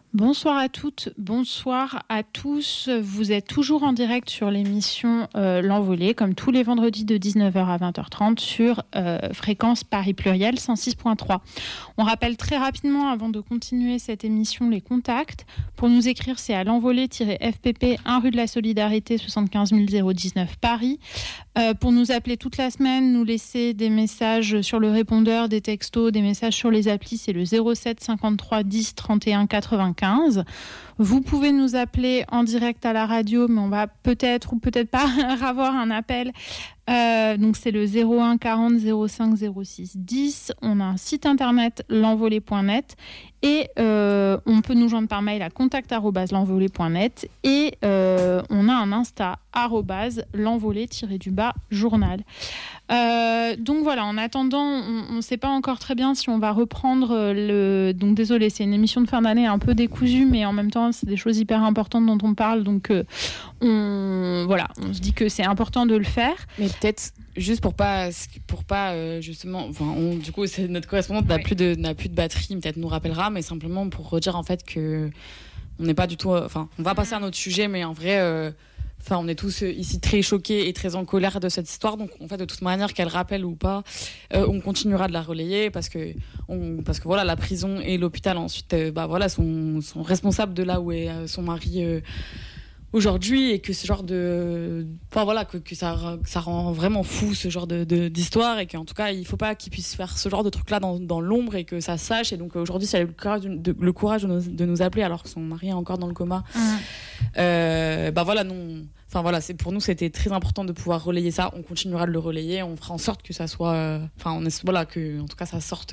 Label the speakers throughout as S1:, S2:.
S1: Bonsoir à toutes, bonsoir à tous. Vous êtes toujours en direct sur l'émission L'Envolée, comme tous les vendredis de 19h à 20h30 sur fréquence Paris Pluriel 106.3. On rappelle très rapidement, avant de continuer cette émission, les contacts. Pour nous écrire, c'est à l'envolée-fpp 1 rue de la Solidarité 75 019 Paris. Pour nous appeler toute la semaine, nous laisser des messages sur le répondeur, des textos, des messages sur les applis, c'est le 07 53 10 31 95. Vous pouvez nous appeler en direct à la radio, mais on va peut-être ou peut-être pas avoir un appel. Donc c'est le 01 40 05 06 10. On a un site internet l'envolée.net et on peut nous joindre par mail à contact@l'envolée.net et on a un Insta @l'envolée-journal. Donc voilà, en attendant, on ne sait pas encore très bien si on va reprendre donc désolé, c'est une émission de fin d'année un peu décousue, mais en même temps c'est des choses hyper importantes dont on parle, donc on se dit que c'est important de le faire.
S2: Mais peut-être juste pour pas justement, du coup c'est notre correspondante n'a plus de batterie, peut-être nous rappellera, mais simplement pour redire en fait que on n'est pas du tout, on va passer à notre sujet, mais en vrai. On est tous ici très choqués et très en colère de cette histoire. Donc, en fait, de toute manière, qu'elle rappelle ou pas, on continuera de la relayer parce que voilà, la prison et l'hôpital ensuite, sont responsables de là où est son mari aujourd'hui, et que ce genre de, que ça rend vraiment fou ce genre d'histoire, et qu'en tout cas, il faut pas qu'ils puissent faire ce genre de truc là dans l'ombre, et que ça se sache. Et donc aujourd'hui, si elle a eu le courage de nous appeler alors que son mari est encore dans le coma. C'est pour nous, c'était très important de pouvoir relayer ça. On continuera de le relayer, on fera en sorte que ça soit que en tout cas ça sorte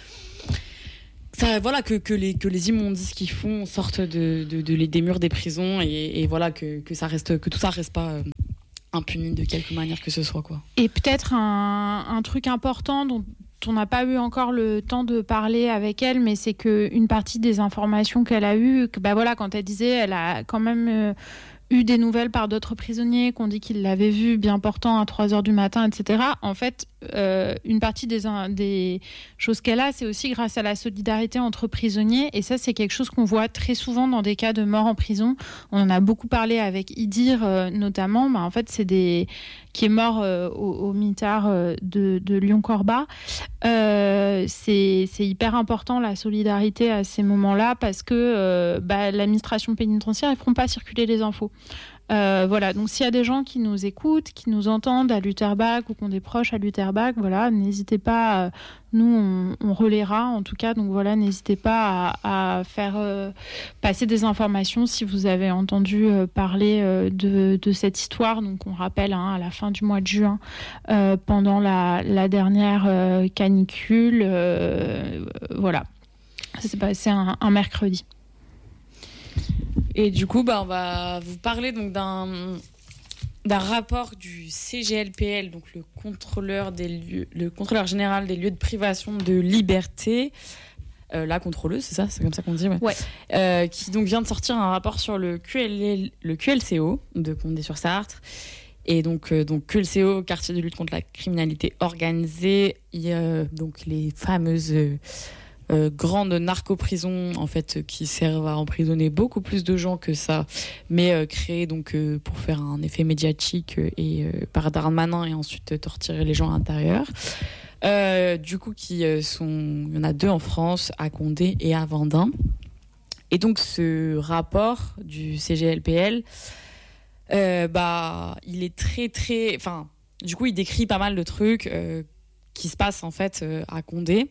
S2: que les immondices qu'ils font sortent des murs des prisons, et voilà que ça reste, que tout ça reste pas impuni de quelque manière que ce soit, quoi. Et
S1: peut-être un truc important dont on n'a pas eu encore le temps de parler avec elle, mais c'est qu'une partie des informations qu'elle a eues, quand elle disait, elle a quand même eu des nouvelles par d'autres prisonniers qu'on dit qu'ils l'avaient vue bien portant à 3h du matin, etc. En fait, une partie des choses qu'elle a, c'est aussi grâce à la solidarité entre prisonniers, et ça, c'est quelque chose qu'on voit très souvent dans des cas de mort en prison. On en a beaucoup parlé avec Idir, notamment. En fait, qui est mort au mitard de Lyon-Corba. C'est hyper important, la solidarité à ces moments-là, parce que l'administration pénitentiaire, ils ne feront pas circuler les infos. Donc s'il y a des gens qui nous écoutent, qui nous entendent à Lutterbach ou qui ont des proches à Lutterbach, n'hésitez pas, nous on relaiera en tout cas, donc n'hésitez pas à faire passer des informations si vous avez entendu parler de cette histoire. Donc on rappelle, à la fin du mois de juin, pendant la dernière canicule, ça s'est passé un mercredi.
S2: Et du coup, on va vous parler donc d'un rapport du CGLPL, donc le contrôleur général des lieux de privation de liberté, la contrôleuse, c'est ça, c'est comme ça qu'on dit, ouais. Qui donc vient de sortir un rapport sur le QLCO de Condé-sur-Sarthe. Et donc QLCO, quartier de lutte contre la criminalité organisée, il y a donc les fameuses grandes narco-prisons, en fait, qui servent à emprisonner beaucoup plus de gens que ça, mais créées donc pour faire un effet médiatique par Darmanin, et ensuite torturer les gens à l'intérieur. Du coup, il y en a 2 en France, à Condé et à Vendin. Et donc ce rapport du CGLPL, il est très très, du coup il décrit pas mal de trucs qui se passent en fait à Condé.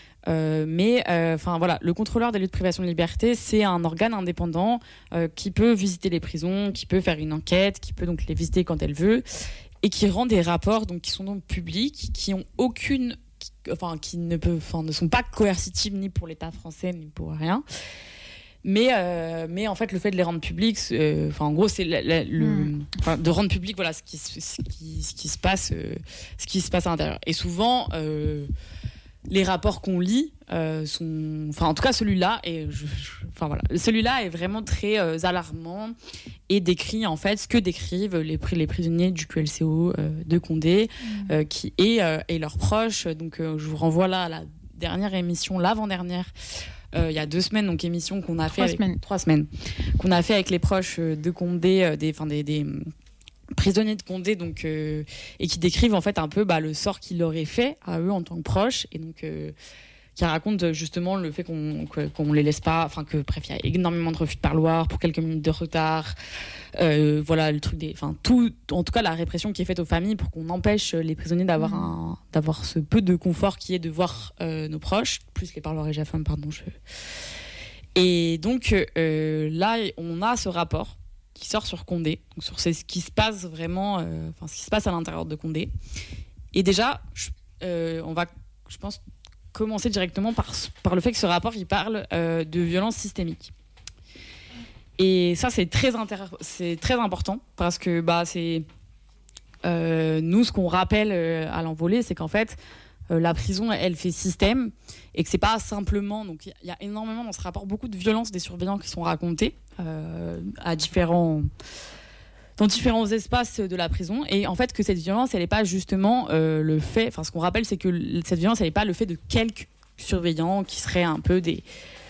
S2: Le contrôleur des lieux de privation de liberté, c'est un organe indépendant qui peut visiter les prisons, qui peut faire une enquête, qui peut donc les visiter quand elle veut, et qui rend des rapports donc qui sont donc publics, qui ont qui ne sont pas coercitifs ni pour l'État français ni pour rien. Mais en fait, le fait de les rendre publics, en gros, c'est de rendre public, ce qui se passe à l'intérieur. Et souvent, les rapports qu'on lit sont, en tout cas celui-là, celui-là est vraiment très alarmant, et décrit en fait ce que décrivent les prisonniers du QLCO de Condé, et leurs proches. Donc, je vous renvoie là à la dernière émission, l'avant-dernière. il y a 2 semaines, donc émission qu'on a fait
S1: 3
S2: semaines qu'on a fait avec les proches de Condé, des prisonniers de Condé, donc et qui décrivent en fait un peu le sort qu'il leur est fait à eux en tant que proches, et donc qui raconte justement le fait qu'on les laisse pas, enfin que bref, il y a énormément de refus de parloir pour quelques minutes de retard, voilà le truc tout, en tout cas la répression qui est faite aux familles pour qu'on empêche les prisonniers d'avoir ce peu de confort qui est de voir nos proches, plus les parloirs et JAFAM, pardon. Et donc là on a ce rapport qui sort sur Condé, donc sur ce qui se passe vraiment, ce qui se passe à l'intérieur de Condé. Et déjà, on va, je pense, commencer directement par le fait que ce rapport il parle de violence systémique. Et ça c'est très important parce que c'est nous ce qu'on rappelle à l'envolée, c'est qu'en fait la prison elle fait système et que c'est pas simplement, donc il y a énormément dans ce rapport beaucoup de violences des surveillants qui sont racontées dans différents espaces de la prison, et en fait que cette violence elle n'est pas justement le fait, ce qu'on rappelle c'est que cette violence elle n'est pas le fait de quelques surveillants qui seraient un peu des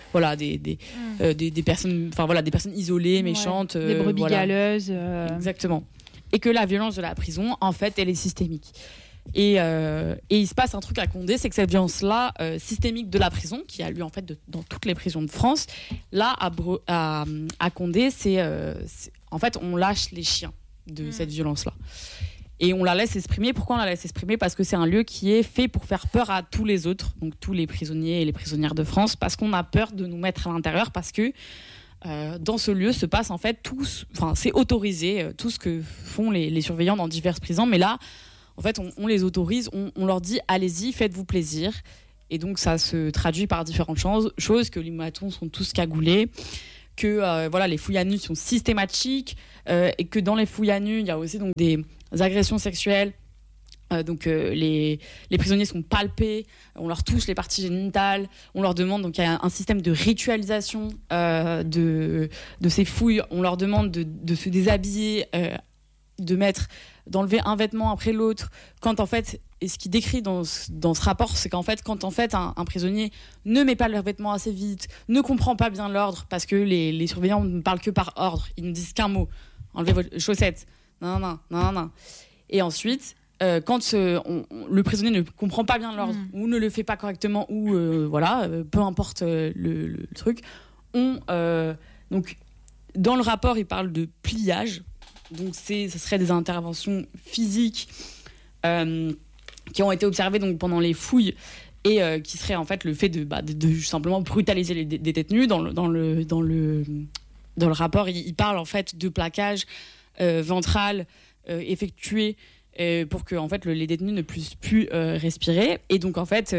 S2: personnes, des personnes isolées, méchantes,
S1: des brebis galeuses,
S2: exactement, et que la violence de la prison en fait elle est systémique. Et il se passe un truc à Condé, c'est que cette violence-là systémique de la prison, qui a lieu en fait dans toutes les prisons de France, là à Condé, c'est en fait on lâche les chiens de cette violence-là. Et on la laisse exprimer. Pourquoi on la laisse exprimer ? Parce que c'est un lieu qui est fait pour faire peur à tous les autres, donc tous les prisonniers et les prisonnières de France, parce qu'on a peur de nous mettre à l'intérieur, parce que dans ce lieu se passe en fait c'est autorisé, tout ce que font les surveillants dans diverses prisons, mais là en fait, on les autorise, on leur dit allez-y, faites-vous plaisir. Et donc, ça se traduit par différentes choses, que les matons sont tous cagoulés, que les fouilles à nu sont systématiques, et que dans les fouilles à nu, il y a aussi donc, des agressions sexuelles. Les prisonniers sont palpés, on leur touche les parties génitales, on leur demande, donc il y a un système de ritualisation de ces fouilles, on leur demande de se déshabiller, d'enlever un vêtement après l'autre, quand en fait, et ce qu'il décrit dans ce rapport, c'est qu'en fait, quand en fait un prisonnier ne met pas leurs vêtements assez vite, ne comprend pas bien l'ordre, parce que les surveillants ne parlent que par ordre, ils ne disent qu'un mot, enlevez vos chaussettes, non. Et ensuite, quand le prisonnier ne comprend pas bien l'ordre, ou ne le fait pas correctement, ou peu importe le truc, donc dans le rapport, il parle de pliage. Donc ce serait des interventions physiques qui ont été observées donc pendant les fouilles, et qui serait en fait le fait de simplement brutaliser les détenus. Dans le rapport, il parle en fait de plaquage ventral effectué pour que en fait les détenus ne puissent plus respirer. Et donc en fait,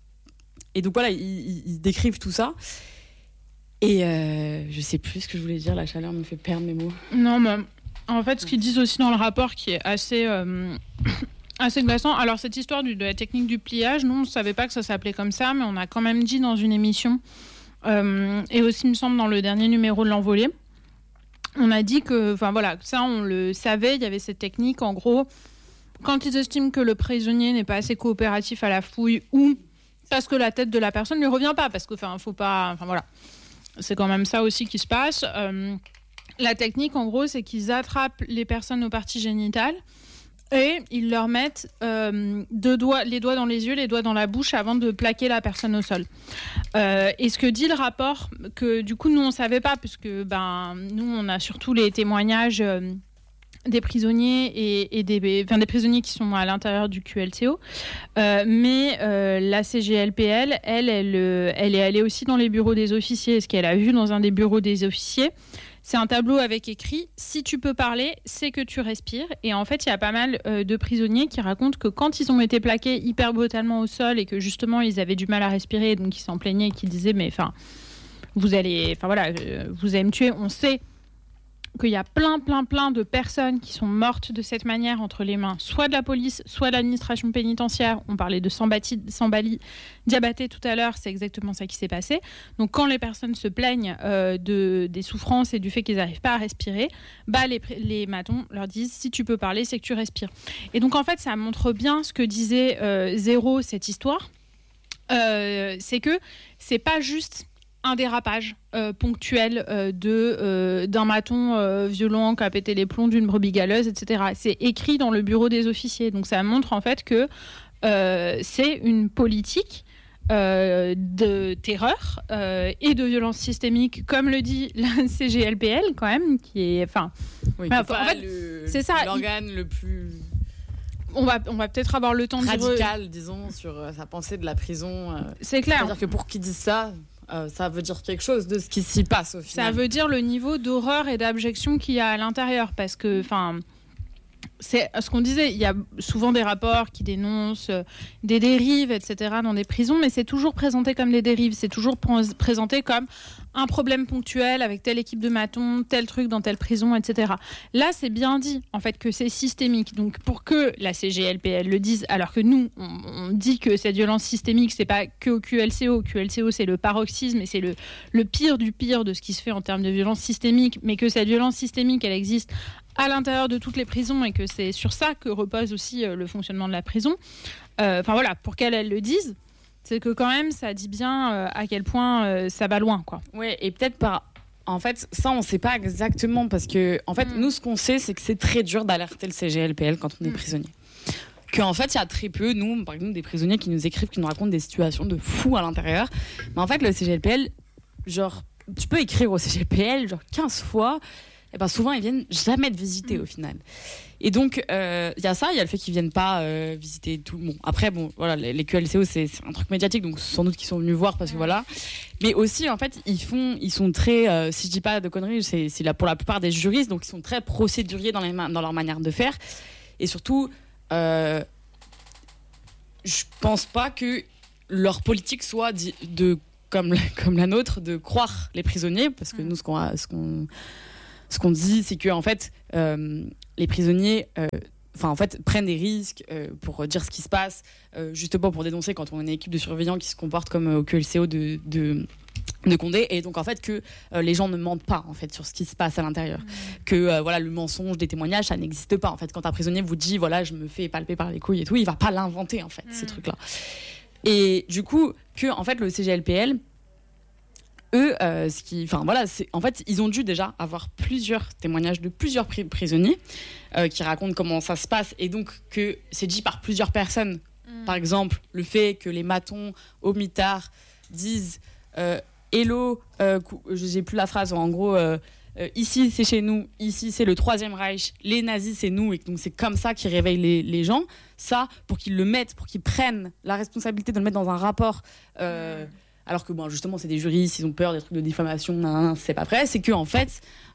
S2: ils décrivent tout ça. Et je sais plus ce que je voulais dire. La chaleur me fait perdre mes mots.
S1: Non, mais en fait, ce qu'ils disent aussi dans le rapport, qui est assez glaçant. Alors, cette histoire de la technique du pliage, nous, on ne savait pas que ça s'appelait comme ça, mais on a quand même dit dans une émission, et aussi, il me semble, dans le dernier numéro de l'Envolée, on a dit que, ça, on le savait, il y avait cette technique. En gros, quand ils estiment que le prisonnier n'est pas assez coopératif à la fouille, ou parce que la tête de la personne ne lui revient pas, parce que, faut pas... C'est quand même ça aussi qui se passe. La technique, en gros, c'est qu'ils attrapent les personnes aux parties génitales et ils leur mettent les doigts dans les yeux, les doigts dans la bouche avant de plaquer la personne au sol. Et ce que dit le rapport, que du coup, nous, on ne savait pas, puisque nous, on a surtout les témoignages des prisonniers et des prisonniers qui sont à l'intérieur du QLTO. Mais la CGLPL, elle est allée aussi dans les bureaux des officiers. Et ce qu'elle a vu dans un des bureaux des officiers, c'est un tableau avec écrit « Si tu peux parler, c'est que tu respires ». Et en fait, il y a pas mal de prisonniers qui racontent que quand ils ont été plaqués hyper brutalement au sol et que justement, ils avaient du mal à respirer, donc ils s'en plaignaient et qu'ils disaient « Mais vous allez me tuer ». On sait qu'il y a plein de personnes qui sont mortes de cette manière entre les mains, soit de la police, soit de l'administration pénitentiaire. On parlait de Sambali Diabaté tout à l'heure, c'est exactement ça qui s'est passé. Donc quand les personnes se plaignent des souffrances et du fait qu'ils n'arrivent pas à respirer, les matons leur disent « Si tu peux parler, c'est que tu respires ». Et donc en fait, ça montre bien ce que disait Zéro, cette histoire. C'est que c'est pas juste un dérapage ponctuel d'un maton violent qui a pété les plombs d'une brebis galeuse, etc. C'est écrit dans le bureau des officiers. Donc ça montre en fait que c'est une politique de terreur et de violence systémique, comme le dit la CGLPL quand même, qui est...
S2: c'est ça, l'organe le plus...
S1: On va peut-être avoir le temps
S2: radical, disons, sur sa pensée de la prison.
S1: C'est clair.
S2: C'est-à-dire que pour qu'ils disent ça, ça veut dire quelque chose de ce qui s'y passe au final.
S1: Ça veut dire le niveau d'horreur et d'abjection qu'il y a à l'intérieur, parce que, c'est ce qu'on disait, il y a souvent des rapports qui dénoncent des dérives, etc. dans des prisons, mais c'est toujours présenté comme des dérives, c'est toujours présenté comme un problème ponctuel avec telle équipe de matons, tel truc dans telle prison, etc. Là, c'est bien dit, en fait, que c'est systémique. Donc, pour que la CGLPL le dise, alors que nous, on dit que cette violence systémique, c'est pas que au QLCO. QLCO, c'est le paroxysme et c'est le pire du pire de ce qui se fait en termes de violence systémique, mais que cette violence systémique, elle existe à l'intérieur de toutes les prisons et que c'est sur ça que repose aussi le fonctionnement de la prison. Pour qu'elle le dise, c'est que quand même, ça dit bien à quel point ça va loin, quoi.
S2: Ouais, et peut-être pas. En fait, ça, on ne sait pas exactement parce que, en fait, nous, ce qu'on sait, c'est que c'est très dur d'alerter le CGLPL quand on est prisonnier. Qu'en fait, il y a très peu, nous, par exemple, des prisonniers qui nous écrivent, qui nous racontent des situations de fous à l'intérieur. Mais en fait, le CGLPL, genre, tu peux écrire au CGLPL, genre, 15 fois. Et ben souvent, ils viennent jamais te visiter au final. Et donc, il y a ça, il y a le fait qu'ils viennent pas visiter tout le monde. Après, bon, voilà, les QLCO, c'est un truc médiatique, donc sans doute qu'ils sont venus voir parce que voilà. Mais aussi, en fait, ils sont très, si je dis pas de conneries, c'est là pour la plupart des juristes, donc ils sont très procéduriers dans leur manière de faire. Et surtout, je pense pas que leur politique soit comme la nôtre, de croire les prisonniers, parce que nous, ce qu'on dit, c'est que en fait, les prisonniers, prennent des risques pour dire ce qui se passe, justement pour dénoncer quand on a une équipe de surveillants qui se comporte comme au QLCO de Condé, et donc en fait que les gens ne mentent pas en fait sur ce qui se passe à l'intérieur, que le mensonge des témoignages, ça n'existe pas en fait. Quand un prisonnier vous dit voilà, je me fais palper par les couilles et tout, il va pas l'inventer en fait, ces trucs-là. Et du coup que en fait le CGLPL, eux, en fait, ils ont dû déjà avoir plusieurs témoignages de plusieurs prisonniers qui racontent comment ça se passe, et donc que c'est dit par plusieurs personnes. Par exemple, le fait que les matons au mitard disent hello, j'ai plus la phrase, en gros, ici c'est chez nous, ici c'est le Troisième Reich, les nazis c'est nous, et donc c'est comme ça qu'ils réveillent les gens. Ça, pour qu'ils le mettent, pour qu'ils prennent la responsabilité de le mettre dans un rapport. Alors que justement c'est des juristes, ils ont peur des trucs de diffamation, c'est pas vrai, c'est que en fait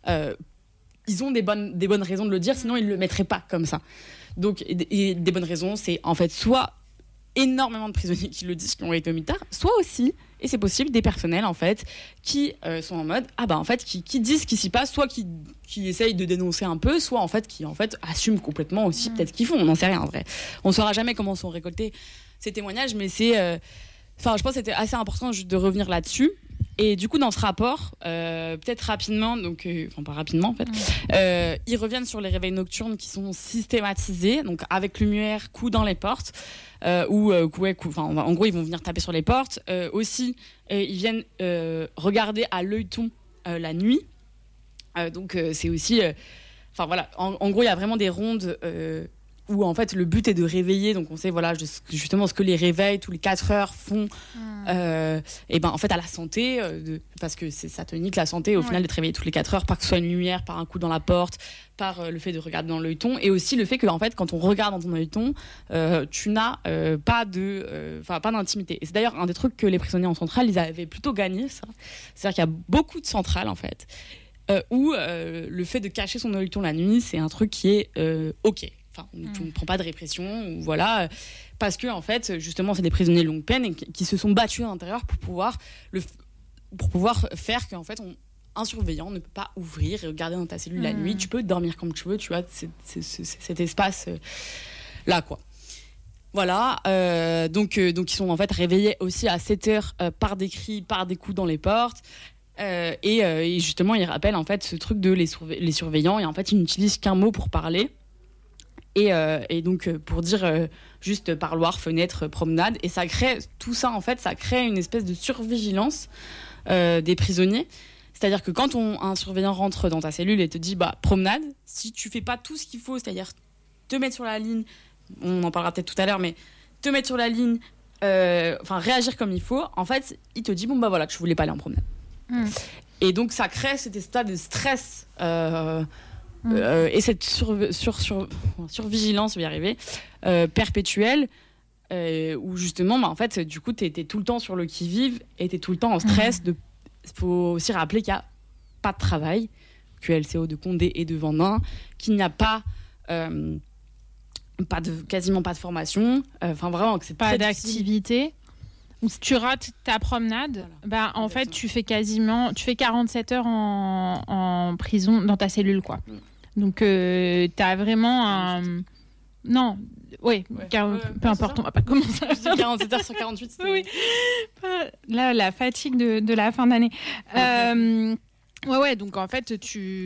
S2: ils ont des bonnes raisons de le dire, sinon ils le mettraient pas comme ça. Donc et des bonnes raisons, c'est en fait soit énormément de prisonniers qui le disent, qui ont été au mitard, soit aussi, et c'est possible, des personnels en fait qui sont en mode en fait qui disent ce qui s'y passe, soit qui essayent de dénoncer un peu, soit en fait qui en fait assument complètement aussi peut-être ce qu'ils font, on n'en sait rien en vrai. On saura jamais comment sont récoltés ces témoignages, mais c'est je pense que c'était assez important juste de revenir là-dessus. Et du coup, dans ce rapport, peut-être rapidement, pas rapidement en fait, ils reviennent sur les réveils nocturnes qui sont systématisés, donc avec lumière, coups dans les portes, en gros, ils vont venir taper sur les portes. Aussi, ils viennent regarder à l'œilleton la nuit. C'est aussi... en gros, il y a vraiment des rondes... où en fait le but est de réveiller, donc on sait justement ce que les réveils tous les 4 heures font en fait à la santé, parce que ça te nique la santé au final de te réveiller toutes les 4 heures, par que ce soit une lumière, par un coup dans la porte, par le fait de regarder dans l'œilleton, et aussi le fait que en fait quand on regarde dans ton œilleton, tu n'as pas d'intimité. Et c'est d'ailleurs un des trucs que les prisonniers en centrale ils avaient plutôt gagné, ça. C'est-à-dire qu'il y a beaucoup de centrales en fait où le fait de cacher son œilleton la nuit, c'est un truc qui est ok. On ne prend pas de répression, ou voilà, parce que en fait, justement, c'est des prisonniers longue peine et qui se sont battus à l'intérieur pour pouvoir faire qu'en fait, un surveillant ne peut pas ouvrir et regarder dans ta cellule la nuit. Tu peux dormir comme tu veux, tu vois, cet espace là, quoi. Voilà, donc ils sont en fait réveillés aussi à 7 heures par des cris, par des coups dans les portes. Et justement, ils rappellent en fait ce truc de les surveillants, et en fait, ils n'utilisent qu'un mot pour parler. Et donc pour dire juste parloir, fenêtre, promenade, et ça crée tout ça en fait, ça crée une espèce de survigilance des prisonniers. C'est-à-dire que quand un surveillant rentre dans ta cellule et te dit promenade, si tu fais pas tout ce qu'il faut, c'est-à-dire te mettre sur la ligne, on en parlera peut-être tout à l'heure, mais te mettre sur la ligne, réagir comme il faut, en fait, il te dit voilà, tu voulais pas aller en promenade. Et donc ça crée cet état de stress et cette survigilance, je vais y arriver, perpétuelle, où justement, en fait, du coup, t'es tout le temps sur le qui-vive et t'es tout le temps en stress. Il faut aussi rappeler qu'il n'y a pas de travail, QLCO de Condé et de Vendin, qu'il n'y a pas, quasiment pas de formation, vraiment que c'est
S1: pas d'activité. Donc, si tu rates ta promenade, en fait, tu fais 47 heures en prison dans ta cellule, quoi. Donc, tu as vraiment un... Non, peu importe, on va pas commencer.
S2: Je dis 47 heures sur 48.
S1: Oui. Là, la fatigue de la fin d'année. Donc en fait,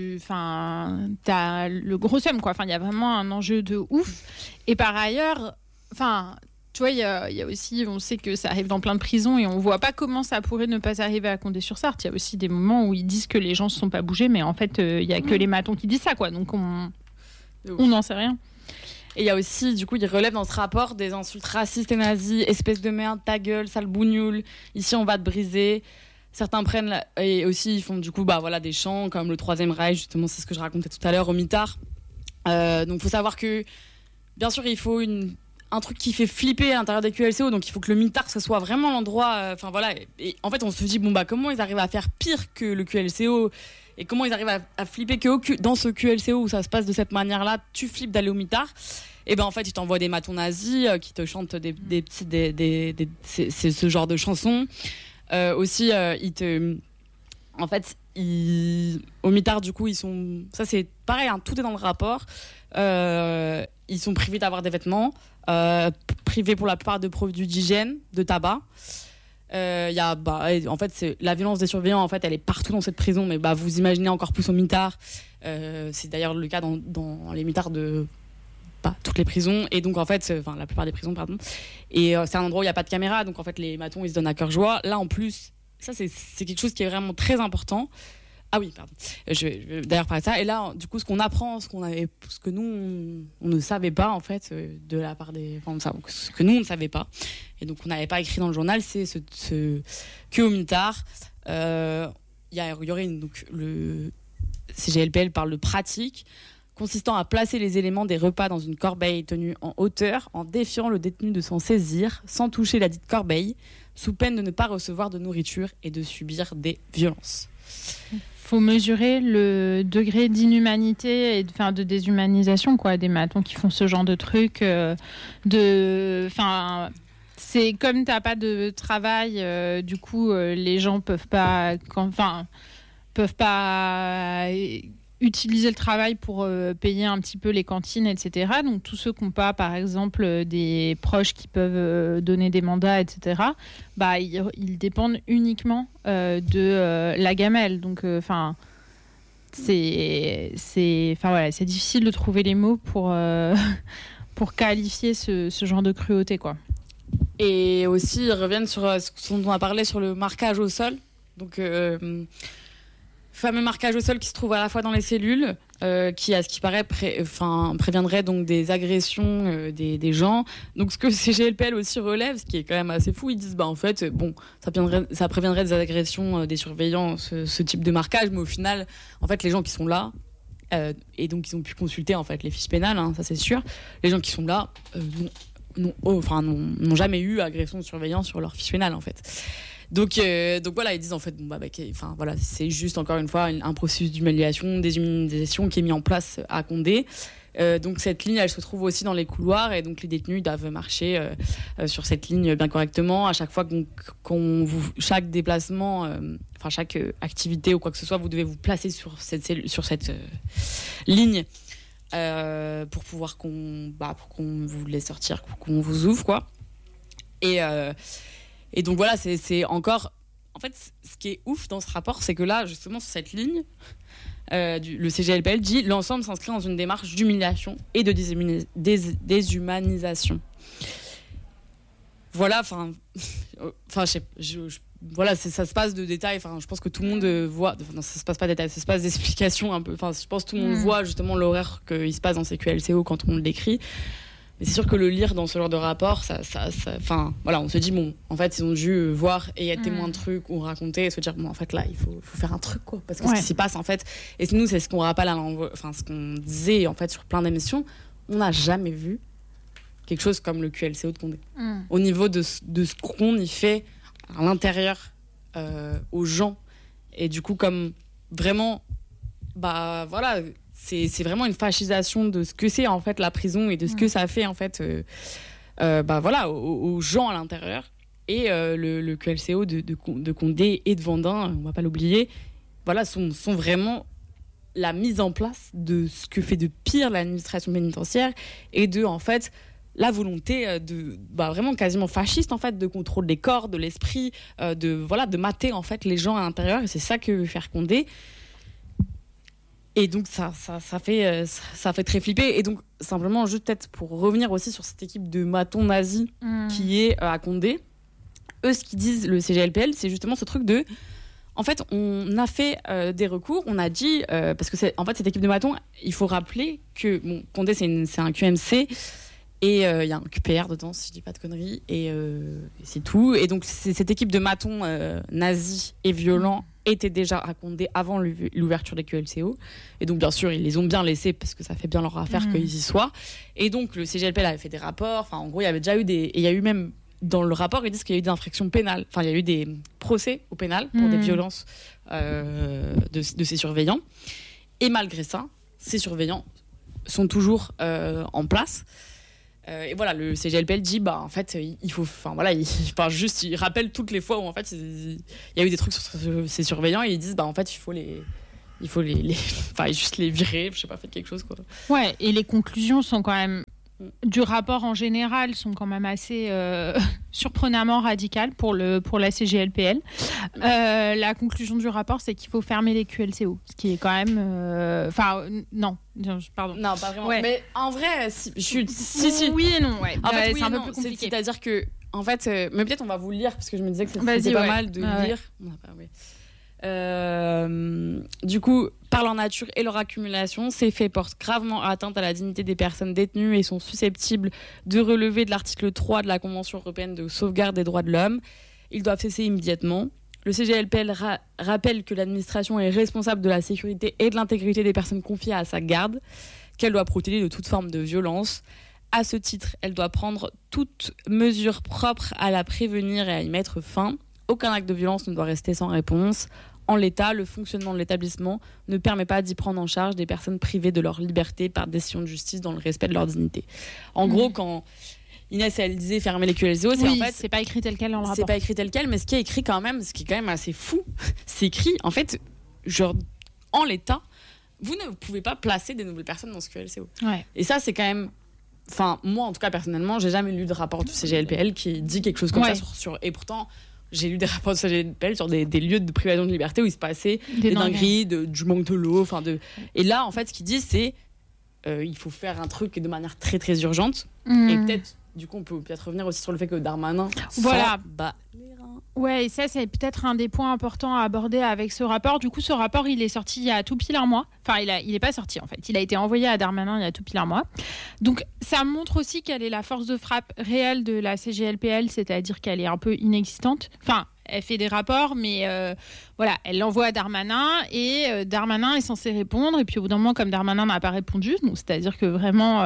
S1: t'as le gros seum, quoi. Enfin, il y a vraiment un enjeu de ouf. Et par ailleurs, tu vois, il y a aussi, on sait que ça arrive dans plein de prisons et on voit pas comment ça pourrait ne pas arriver à Condé-sur-Sarthe. Il y a aussi des moments où ils disent que les gens se sont pas bougés, mais en fait, il y a que les matons qui disent ça, quoi. Donc on n'en sait rien.
S2: Et il y a aussi, du coup, il relève dans ce rapport des insultes racistes et nazis, espèce de merde, ta gueule, sale bougnoule, ici on va te briser. Certains prennent, et aussi ils font du coup des chants comme le Troisième Reich, justement, c'est ce que je racontais tout à l'heure au mitard. Donc il faut savoir que, bien sûr, il faut un truc qui fait flipper à l'intérieur des QLCO, donc il faut que le mitard ce soit vraiment l'endroit. Et en fait, on se dit, comment ils arrivent à faire pire que le QLCO et comment ils arrivent à flipper que dans ce QLCO où ça se passe de cette manière-là, tu flippes d'aller au mitard. Et en fait, ils t'envoient des matons nazis qui te chantent ce genre de chansons. Aussi, au mitard, du coup, ils sont... Ça, c'est pareil, tout est dans le rapport. Ils sont privés d'avoir des vêtements, privés pour la plupart de produits d'hygiène, de tabac. En fait, la violence des surveillants, en fait, elle est partout dans cette prison, mais vous imaginez encore plus au mitard. C'est d'ailleurs le cas dans les mitards de pas toutes les prisons, et donc en fait, la plupart des prisons, pardon. Et c'est un endroit où il n'y a pas de caméra, donc en fait, les matons, ils se donnent à cœur joie. Là, en plus, ça, c'est quelque chose qui est vraiment très important. Ah oui, pardon. Je vais d'ailleurs parler de ça. Et là, du coup, ce qu'on apprend, ce que nous, on ne savait pas, en fait, de la part ce que nous, on ne savait pas, et donc on n'avait pas écrit dans le journal, c'est que au mitard, il y aurait donc le CGLPL parle de pratique consistant à placer les éléments des repas dans une corbeille tenue en hauteur en défiant le détenu de s'en saisir sans toucher la dite corbeille, sous peine de ne pas recevoir de nourriture et de subir des violences.
S1: Faut mesurer le degré d'inhumanité et de déshumanisation, quoi, des matons qui font ce genre de trucs. C'est comme t'as pas de travail, du coup, les gens peuvent pas utiliser le travail pour payer un petit peu les cantines, etc. Donc tous ceux qui n'ont pas, par exemple, des proches qui peuvent donner des mandats, etc., ils dépendent uniquement de la gamelle. Donc, c'est difficile de trouver les mots pour qualifier ce genre de cruauté, quoi.
S2: Et aussi, ils reviennent sur ce dont on a parlé sur le marquage au sol. Donc, fameux marquage au sol qui se trouve à la fois dans les cellules, qui, à ce qui paraît, préviendrait donc des agressions des gens. Donc, ce que CGLPL aussi relève, ce qui est quand même assez fou, ils disent, en fait, ça préviendrait des agressions des surveillants, ce type de marquage, mais au final, en fait, les gens qui sont là, et donc ils ont pu consulter en fait les fiches pénales, ça c'est sûr, les gens qui sont là n'ont jamais eu agression de surveillant sur leur fiche pénale, en fait. Donc voilà, ils disent en fait, c'est juste encore une fois un processus d'humiliation, déshumanisation qui est mis en place à Condé. Donc cette ligne, elle se trouve aussi dans les couloirs, et donc les détenus doivent marcher sur cette ligne bien correctement. À chaque fois chaque déplacement, chaque activité ou quoi que ce soit, vous devez vous placer sur cette ligne pour pouvoir qu'on vous laisse sortir, pour qu'on vous ouvre, quoi. Et donc voilà, c'est encore... En fait, ce qui est ouf dans ce rapport, c'est que là, justement, sur cette ligne, le CGLPL dit « L'ensemble s'inscrit dans une démarche d'humiliation et de déshumanisation ». Voilà, voilà, ça se passe de détails. Enfin, je pense que tout le monde voit. Non, ça se passe pas de détails, ça se passe d'explications un peu. Enfin, je pense que tout le monde voit justement l'horaire qu'il se passe dans ces QLCO quand on le décrit. Mais c'est sûr que le lire dans ce genre de rapport, enfin, voilà, on se dit bon, en fait, ils ont dû voir et être témoins de trucs ou raconter et se dire bon, en fait, là, il faut faire un truc, quoi, parce que ce qui s'y passe, en fait, et nous, c'est ce qu'on rappelle, enfin, ce qu'on disait en fait sur plein d'émissions, on n'a jamais vu quelque chose comme le QLCO de Condé. Au niveau de ce qu'on y fait à l'intérieur aux gens, et du coup, comme vraiment, bah voilà. C'est vraiment une fascisation de ce que c'est en fait la prison et de ce que ça fait en fait bah voilà aux gens à l'intérieur, et le QLCO de Condé et de Vendin, on va pas l'oublier, voilà, sont vraiment la mise en place de ce que fait de pire l'administration pénitentiaire, et de en fait la volonté de vraiment quasiment fasciste en fait, de contrôle des corps, de l'esprit, de mater en fait les gens à l'intérieur, et c'est ça que veut faire Condé. Et donc ça fait très flipper. Et donc simplement, juste peut-être pour revenir aussi sur cette équipe de matons nazis qui est à Condé, eux, ce qu'ils disent, le CGLPL, c'est justement ce truc de, en fait, on a fait des recours, on a dit, parce que en fait, cette équipe de matons, il faut rappeler que bon, Condé, c'est un QMC, et il y a un QPR dedans, si je dis pas de conneries, et c'est tout. Et donc cette équipe de matons nazis et violents était déjà à Condé avant l'ouverture des QLCO, et donc bien sûr ils les ont bien laissés parce que ça fait bien leur affaire qu'ils y soient. Et donc le CGLPL avait fait des rapports, enfin en gros il y avait déjà eu et il y a eu même dans le rapport, ils disent qu'il y a eu des infractions pénales, enfin il y a eu des procès au pénal pour des violences de ces surveillants, et malgré ça ces surveillants sont toujours en place. Et voilà, le CGLPL dit en fait il faut, enfin voilà, il rappelle toutes les fois où en fait il y a eu des trucs sur ces surveillants, et ils disent en fait il faut juste les virer, je sais pas, faites quelque chose, quoi.
S1: Ouais, et les conclusions sont quand même du rapport en général sont quand même assez surprenamment radicales pour la CGLPL. La conclusion du rapport, c'est qu'il faut fermer les QLCO, ce qui est quand même non, pardon.
S2: Non, pas vraiment. Ouais. Mais en vrai, si.
S1: Oui et non. Ouais.
S2: En fait, oui,
S1: c'est un peu plus compliqué.
S2: C'est-à-dire que, en fait, mais peut-être on va vous le lire parce que je me disais que c'était pas mal de lire. Du coup, par leur nature et leur accumulation, ces faits portent gravement atteinte à la dignité des personnes détenues et sont susceptibles de relever de l'article 3 de la Convention européenne de sauvegarde des droits de l'homme. Ils doivent cesser immédiatement. Le CGLPL rappelle que l'administration est responsable de la sécurité et de l'intégrité des personnes confiées à sa garde, qu'elle doit protéger de toute forme de violence. À ce titre, elle doit prendre toute mesure propre à la prévenir et à y mettre fin. Aucun acte de violence ne doit rester sans réponse. En l'état, le fonctionnement de l'établissement ne permet pas d'y prendre en charge des personnes privées de leur liberté par décision de justice dans le respect de leur dignité. En gros, quand Inès, elle disait fermer les QLCO,
S1: c'est pas écrit tel quel dans le rapport.
S2: C'est pas écrit tel quel, mais ce qui est écrit quand même, ce qui est quand même assez fou, c'est écrit, en fait, genre, en l'état, vous ne pouvez pas placer des nouvelles personnes dans ce QLCO.
S1: Ouais.
S2: Et ça, c'est quand même... Enfin, moi, en tout cas, personnellement, j'ai jamais lu de rapport du CGLPL qui dit quelque chose comme ça sur... Et pourtant... J'ai lu des rapports de CGLPL sur des lieux de privation de liberté où il se passait des dingueries, du manque de l'eau. Et là, en fait, ce qu'ils disent, c'est il faut faire un truc de manière très, très urgente. Et peut-être, du coup, on peut peut-être revenir aussi sur le fait que Darmanin...
S1: Ouais, et ça, c'est peut-être un des points importants à aborder avec ce rapport. Du coup, ce rapport, il est sorti il y a tout pile un mois. Enfin, il n'est pas sorti, en fait. Il a été envoyé à Darmanin il y a tout pile un mois. Donc, ça montre aussi quelle est la force de frappe réelle de la CGLPL, c'est-à-dire qu'elle est un peu inexistante. Enfin, elle fait des rapports, mais voilà, elle l'envoie à Darmanin, et Darmanin est censé répondre. Et puis, au bout d'un moment, comme Darmanin n'a pas répondu, donc, c'est-à-dire que vraiment,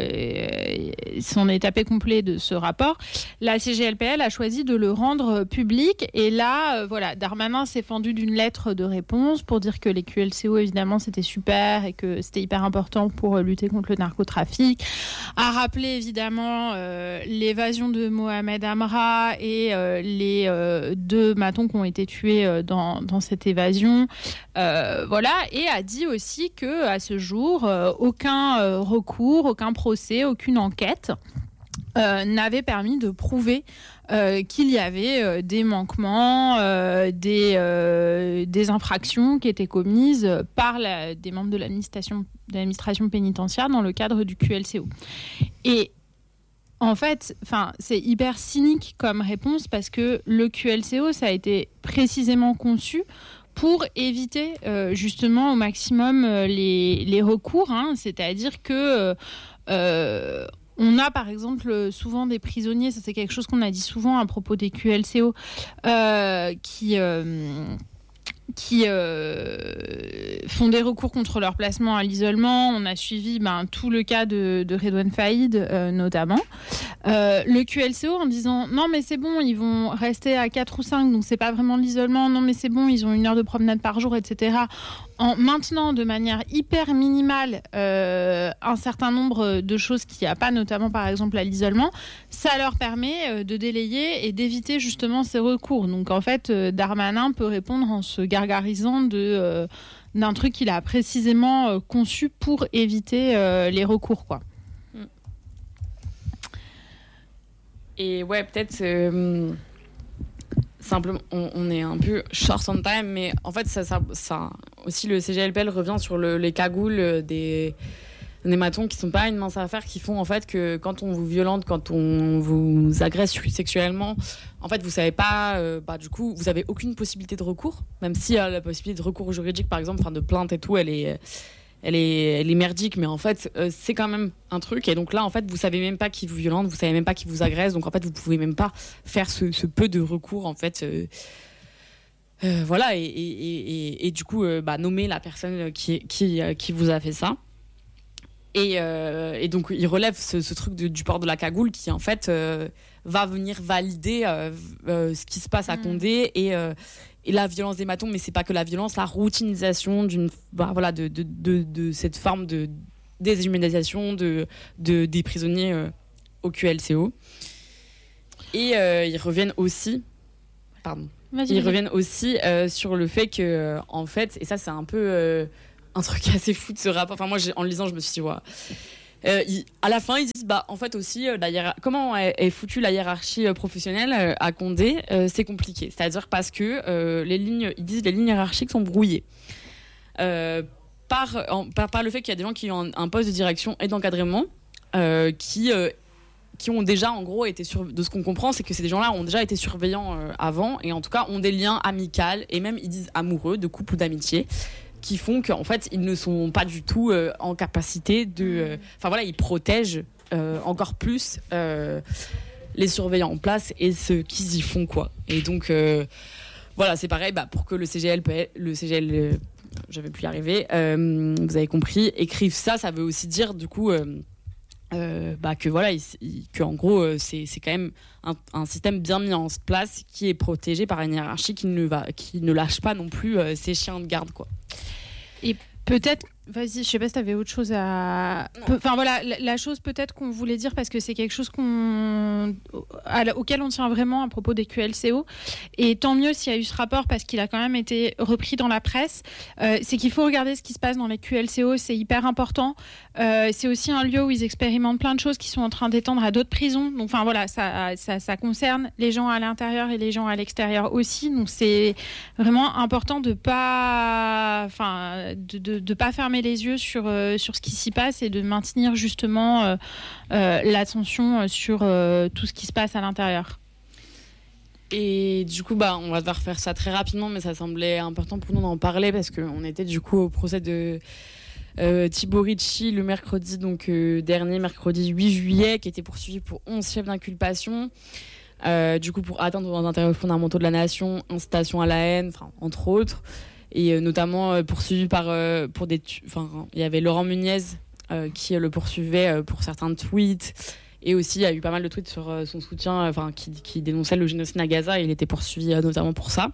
S1: s'en est tapé complet de ce rapport, la CGLPL a choisi de le rendre public. Et là, voilà, Darmanin s'est fendu d'une lettre de réponse pour dire que les QLCO, évidemment, c'était super et que c'était hyper important pour lutter contre le narcotrafic. A rappelé, évidemment, l'évasion de Mohamed Amra et les 2 matons qui ont été tués dans cette évasion. Voilà, et a dit aussi qu'à ce jour, aucun recours, aucun procès, aucune enquête n'avait permis de prouver qu'il y avait des manquements, des infractions qui étaient commises par des membres de l'administration pénitentiaire dans le cadre du QLCO. Et En fait, c'est hyper cynique comme réponse parce que le QLCO, ça a été précisément conçu pour éviter justement au maximum les recours. C'est-à-dire que on a par exemple souvent des prisonniers, ça c'est quelque chose qu'on a dit souvent à propos des QLCO, qui font des recours contre leur placement à l'isolement. On a suivi tout le cas de Redouane Faïd notamment. Le QLCO en disant non mais c'est bon, ils vont rester à 4 ou 5, donc c'est pas vraiment de l'isolement, non mais c'est bon, ils ont 1 heure de promenade par jour, etc. En maintenant de manière hyper minimale un certain nombre de choses qu'il n'y a pas, notamment par exemple à l'isolement, ça leur permet de délayer et d'éviter justement ces recours. Donc en fait, Darmanin peut répondre en se gargarisant d'un truc qu'il a précisément conçu pour éviter les recours, quoi.
S2: Et ouais, peut-être simplement, on est un peu short on time, mais en fait, ça aussi, le CGLPL revient sur les cagoules des matons qui sont pas une mince affaire, qui font en fait que quand on vous violente, quand on vous agresse sexuellement, en fait, vous savez pas, du coup, vous avez aucune possibilité de recours, même si la possibilité de recours juridique, par exemple, de plainte et tout, elle est merdique, mais en fait, c'est quand même un truc. Et donc là, en fait, vous savez même pas qui vous violente, vous savez même pas qui vous agresse. Donc en fait, vous pouvez même pas faire ce peu de recours, en fait. Voilà. Et du coup, nommer la personne qui vous a fait ça. Et donc, il relève ce truc du port de la cagoule qui, en fait, va venir valider ce qui se passe à Condé et la violence des matons, mais c'est pas que la violence, la routinisation de cette forme de déshumanisation des prisonniers au QLCO. Et ils reviennent aussi sur le fait que, en fait, et ça c'est un peu un truc assez fou de ce rapport. Enfin, moi, en le lisant, je me suis dit, à la fin, ils disent, en fait aussi, comment est foutue la hiérarchie professionnelle à Condé, c'est compliqué. C'est-à-dire parce que les lignes hiérarchiques sont brouillées. Par le fait qu'il y a des gens qui ont un poste de direction et d'encadrement qui ont déjà, en gros, été de ce qu'on comprend, c'est que ces gens-là ont déjà été surveillants avant, et en tout cas ont des liens amicaux, et même ils disent amoureux, de couple ou d'amitié, qui font qu'en fait, ils ne sont pas du tout en capacité de... ils protègent encore plus les surveillants en place et ce qu'ils y font, quoi. Et donc, c'est pareil, pour que le CGL, j'avais pu y arriver, vous avez compris, écrivent ça, ça veut aussi dire, du coup... que en gros c'est quand même un système bien mis en place qui est protégé par une hiérarchie qui ne lâche pas non plus ses chiens de garde, quoi.
S1: Et peut-être, vas-y, je sais pas si tu avais autre chose à... la chose peut-être qu'on voulait dire, parce que c'est quelque chose auquel on tient vraiment à propos des QLCO, et tant mieux s'il y a eu ce rapport, parce qu'il a quand même été repris dans la presse, c'est qu'il faut regarder ce qui se passe dans les QLCO, c'est hyper important. C'est aussi un lieu où ils expérimentent plein de choses qui sont en train d'étendre à d'autres prisons. Donc ça concerne les gens à l'intérieur et les gens à l'extérieur aussi. Donc c'est vraiment important de pas fermer les yeux sur ce qui s'y passe, et de maintenir justement l'attention sur tout ce qui se passe à l'intérieur.
S2: Et du coup, on va devoir faire ça très rapidement, mais ça semblait important pour nous d'en parler, parce qu'on était du coup au procès de Thibaut Ricci le mercredi mercredi 8 juillet, qui était poursuivi pour 11 chefs d'inculpation, du coup pour atteinte aux intérêts fondamentaux de la nation, incitation à la haine, entre autres, et notamment poursuivi pour des... il y avait Laurent Muniez qui le poursuivait pour certains tweets, et aussi il y a eu pas mal de tweets sur son soutien, qui dénonçait le génocide à Gaza, et il était poursuivi notamment pour ça.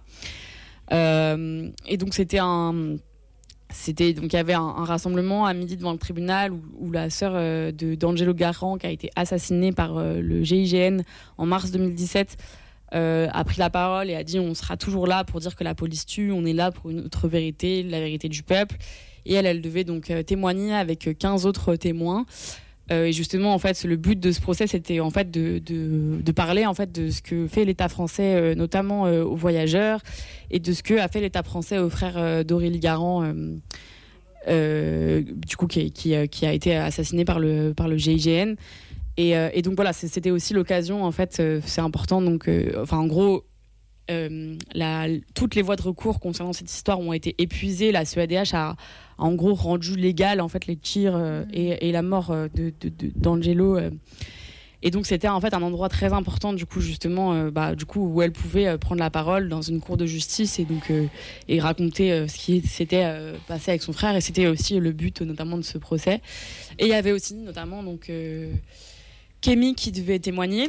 S2: Et donc il y avait un rassemblement à midi devant le tribunal où la sœur d'Angelo Garant, qui a été assassinée par le GIGN en mars 2017, a pris la parole et a dit: on sera toujours là pour dire que la police tue, on est là pour une autre vérité, la vérité du peuple. Et elle devait donc témoigner avec 15 autres témoins. Et justement, en fait, le but de ce procès, c'était en fait de parler en fait de ce que fait l'État français, notamment aux voyageurs, et de ce que a fait l'État français aux frères d'Aurélie Garant, du coup qui a été assassiné par le GIGN. Et donc voilà, c'était aussi l'occasion, en fait, c'est important. Donc, en gros, toutes les voies de recours concernant cette histoire ont été épuisées. La CEDH a en gros rendu légal en fait les tirs et la mort d'Angelo. Et donc c'était en fait un endroit très important du coup justement où elle pouvait prendre la parole dans une cour de justice et donc et raconter ce qui s'était passé avec son frère. Et c'était aussi le but notamment de ce procès. Et il y avait aussi notamment donc Kémy qui devait témoigner.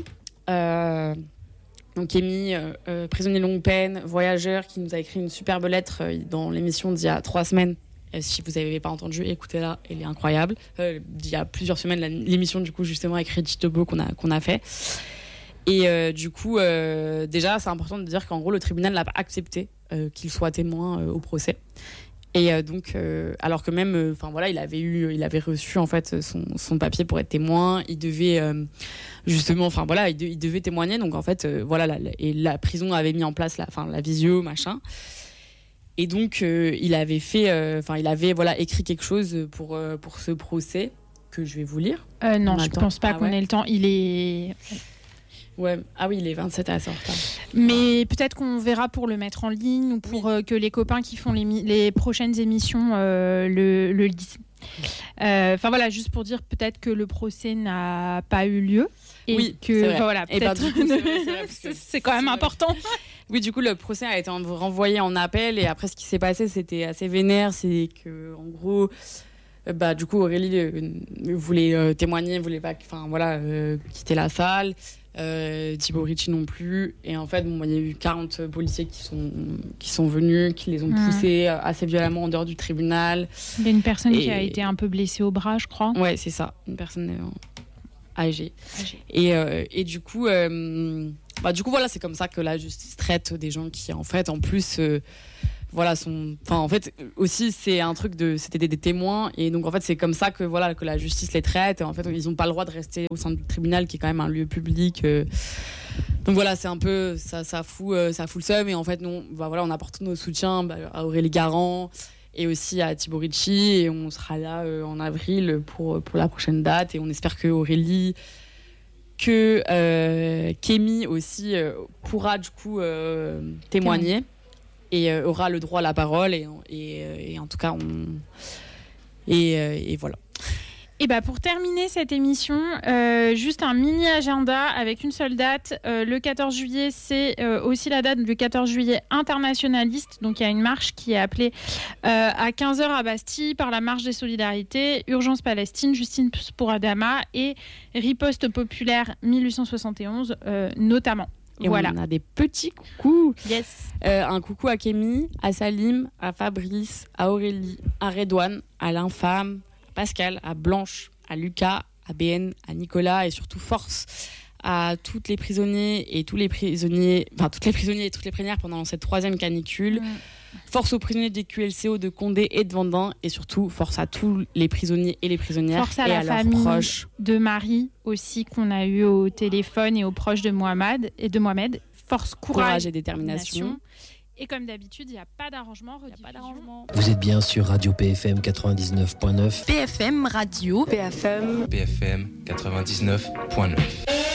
S2: Donc Kémy, prisonnier longue peine, voyageur, qui nous a écrit une superbe lettre dans l'émission d'il y a 3 semaines. Si vous n'avez pas entendu, écoutez-la, elle est incroyable. Il y a plusieurs semaines, l'émission du coup justement avec Reggie Tobo qu'on a fait. Et du coup, déjà, c'est important de dire qu'en gros, le tribunal n'a pas accepté qu'il soit témoin au procès. Et donc, alors que même, il avait reçu en fait son papier pour être témoin. Il devait justement, il devait témoigner. Donc en fait, et la prison avait mis en place la visio, machin. Et donc, il avait écrit quelque chose pour ce procès que je vais vous lire.
S1: Non, je pense pas qu'on ait le temps. Il est...
S2: Ouais. Ah oui, il est 27 à sortir.
S1: Mais peut-être qu'on verra pour le mettre en ligne ou pour que les copains qui font les prochaines émissions le lisent. Juste pour dire peut-être que le procès n'a pas eu lieu. Et
S2: oui,
S1: que
S2: c'est vrai.
S1: Peut-être c'est quand même important.
S2: Oui, du coup, le procès a été renvoyé en appel et après, ce qui s'est passé, c'était assez vénère. C'est que, en gros, du coup, Aurélie voulait témoigner, voulait pas, quitter la salle. Thibaut Ricci non plus. Et en fait, il y a eu 40 policiers qui sont venus, qui les ont poussés assez violemment en dehors du tribunal.
S1: Il y a une personne qui a été un peu blessée au bras, je crois.
S2: Ouais, c'est ça, une personne âgée. Et du coup, c'est comme ça que la justice traite des gens qui, en fait, en plus, aussi, c'est un truc c'était des témoins. Et donc, en fait, c'est comme ça que la justice les traite. Et en fait, ils n'ont pas le droit de rester au sein du tribunal, qui est quand même un lieu public. Donc voilà, c'est un peu, ça fout le seum. Et en fait, on apporte nos soutiens à Aurélie Garand et aussi à Thibaut Ricci. Et on sera là en avril pour la prochaine date. Et on espère que Aurélie, Kémy aussi pourra du coup témoigner. Et aura le droit à la parole et en tout cas et voilà.
S1: Et pour terminer cette émission, juste un mini agenda avec une seule date. Le 14 juillet, c'est aussi la date du 14 juillet internationaliste. Donc il y a une marche qui est appelée à 15h à Bastille par la Marche des Solidarités, Urgence Palestine, Justice pour Adama et Riposte populaire 1871 notamment.
S2: Et voilà. On a des petits coucous.
S1: Yes.
S2: Un coucou à Kémy, à Salim, à Fabrice, à Aurélie, à Redouane, à l'Infâme, à Pascal, à Blanche, à Lucas, à BN, à Nicolas et surtout force à toutes les prisonniers et tous les prisonniers, toutes les prisonniers et toutes les prisonnières pendant cette 3e canicule. Force aux prisonniers des QLCO de Condé et de Vendin et surtout force à tous les prisonniers et les prisonnières
S1: force à
S2: et
S1: la
S2: à leurs
S1: famille
S2: proches.
S1: De Marie aussi qu'on a eu au téléphone et aux proches de Mohamed. Force, courage
S2: et détermination.
S1: Et comme d'habitude, il n'y a pas d'arrangement.
S3: Vous êtes bien sur Radio PFM 99.9.
S4: PFM Radio.
S5: PFM 99.9.